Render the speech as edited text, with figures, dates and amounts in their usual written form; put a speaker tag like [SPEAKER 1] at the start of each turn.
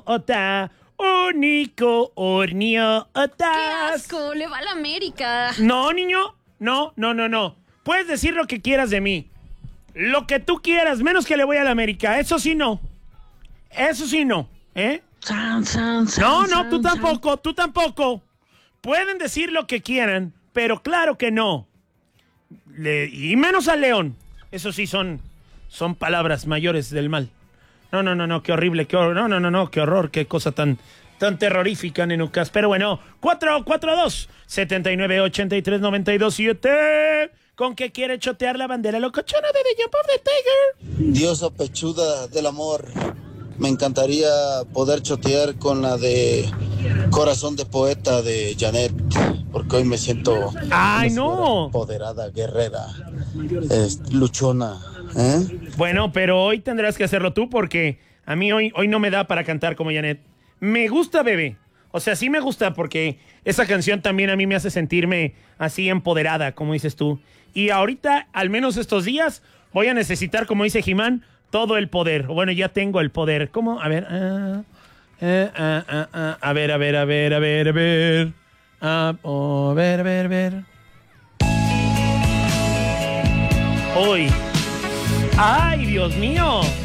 [SPEAKER 1] Ota, único hornio,
[SPEAKER 2] ¡Qué
[SPEAKER 1] otas.
[SPEAKER 2] asco! Le va a la América.
[SPEAKER 1] No, niño, no. Puedes decir lo que quieras de mí. Lo que tú quieras, menos que le voy a la América. Eso sí no, ¿eh? No, tú tampoco. Pueden decir lo que quieran, pero claro que no. Y menos al León. Eso sí son palabras mayores del mal. No, qué horrible, qué horror, qué cosa tan terrorífica, nenucas. Pero bueno, 442-7983-927. ¿Con qué quiere chotear la bandera locochona de The Jump of the Tiger?
[SPEAKER 3] Diosa pechuda del amor. Me encantaría poder chotear con la de Corazón de Poeta de Janet, porque hoy me siento
[SPEAKER 1] ¡Ay,
[SPEAKER 3] una
[SPEAKER 1] no!
[SPEAKER 3] empoderada, guerrera, luchona, ¿eh?
[SPEAKER 1] Bueno, pero hoy tendrás que hacerlo tú porque a mí hoy no me da para cantar como Janet. Me gusta, bebé. O sea, sí me gusta porque esa canción también a mí me hace sentirme así empoderada, como dices tú. Y ahorita, al menos estos días, voy a necesitar, como dice Jimán, todo el poder. Bueno, ya tengo el poder. ¿Cómo? A ver. A ver. Ver. Hoy. ¡Ay, Dios mío!